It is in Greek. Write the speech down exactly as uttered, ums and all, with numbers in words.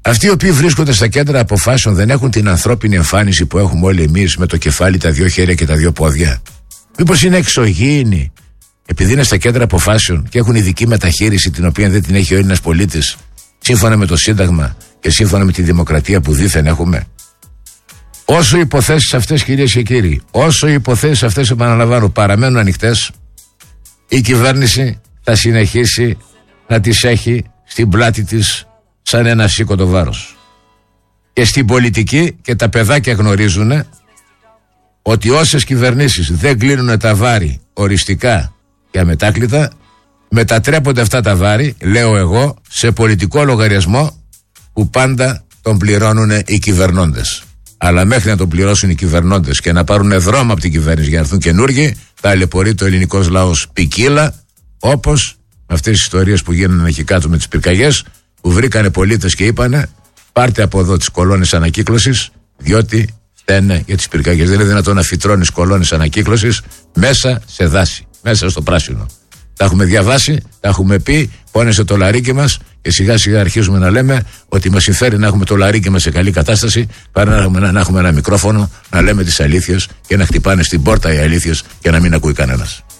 Αυτοί οι οποίοι βρίσκονται στα κέντρα αποφάσεων δεν έχουν την ανθρώπινη εμφάνιση που έχουμε όλοι εμείς, με το κεφάλι, τα δύο χέρια και τα δύο πόδια. Μήπως είναι εξωγήινοι, επειδή είναι στα κέντρα αποφάσεων και έχουν ειδική μεταχείριση την οποία δεν την έχει ο Έλληνας πολίτης, σύμφωνα με το Σύνταγμα και σύμφωνα με τη δημοκρατία που δήθεν έχουμε. Όσο οι υποθέσεις αυτές, κυρίες και κύριοι, όσο οι υποθέσεις αυτές, επαναλαμβάνω, παραμένουν ανοιχτές, η κυβέρνηση θα συνεχίσει να τις έχει στην πλάτη της σαν ένα σήκωτο βάρος. Και στην πολιτική, και τα παιδάκια γνωρίζουν, ότι όσες κυβερνήσεις δεν κλείνουν τα βάρη οριστικά και αμετάκλητα, μετατρέπονται αυτά τα βάρη, λέω εγώ, σε πολιτικό λογαριασμό που πάντα τον πληρώνουν οι κυβερνώντες. Αλλά μέχρι να τον πληρώσουν οι κυβερνώντες και να πάρουν δρόμο από την κυβέρνηση για να έρθουν καινούργοι, ταλαιπωρεί το ελληνικός λαός ποικίλα, όπως με αυτές τις ιστορίες που γίνανε εκεί κάτω με τις πυρκαγιές, που βρήκανε πολίτες και είπανε πάρτε από εδώ τις κολόνες ανακύκλωσης, διότι φταίνε για τις πυρκαγιές. Δεν είναι δυνατόν να φυτρώνεις κολόνες ανακύκλωσης μέσα σε δάση, μέσα στο πράσινο. Τα έχουμε διαβάσει, τα έχουμε πει, πόνεσε το λαρίκι μας και σιγά σιγά αρχίζουμε να λέμε ότι μας συμφέρει να έχουμε το λαρίκι μας σε καλή κατάσταση παρά να έχουμε, να έχουμε ένα μικρόφωνο, να λέμε τις αλήθειες και να χτυπάνε στην πόρτα οι αλήθειες και να μην ακούει κανένας.